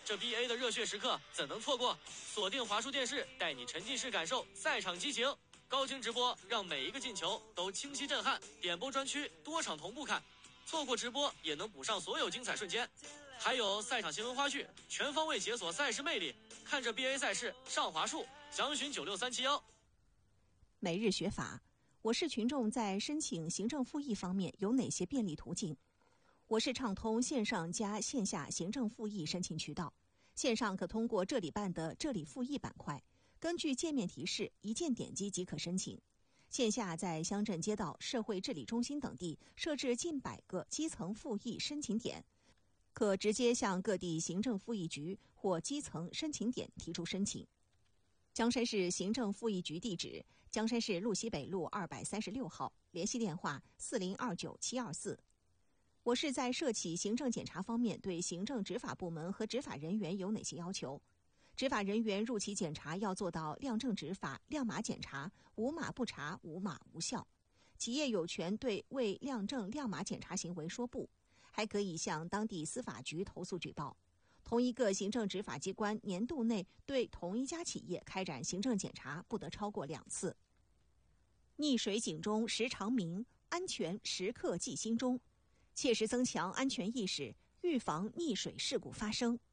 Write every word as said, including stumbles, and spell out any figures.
这 B A 的热血时刻怎能错过？锁定华数电视，带你沉浸式感受赛场激情，高清直播让每一个进球都清晰震撼。点播专区多场同步看，错过直播也能补上所有精彩瞬间。还有赛场新闻花絮，全方位解锁赛事魅力。看着 B A 赛事上华数，详询九六三七幺。 每日学法，我市群众在申请行政复议方面有哪些便利途径？我市畅通线上加线下行政复议申请渠道。线上可通过这里办的这里复议板块，根据界面提示一键点击即可申请。线下在乡镇街道、社会治理中心等地设置近百个基层复议申请点，可直接向各地行政复议局或基层申请点提出申请。江山市行政复议局地址：江山市路西北路二百三十六号，联系电话四零二九七二四。我市在涉企行政检查方面对行政执法部门和执法人员有哪些要求？执法人员入企检查要做到亮正执法、亮码检查，无码不查，无码无效。企业有权对未亮正亮码检查行为说不，还可以向当地司法局投诉举报。同一个行政执法机关年度内对同一家企业开展行政检查不得超过两次。溺水警钟时常鸣，安全时刻记心中，切实增强安全意识，预防溺水事故发生。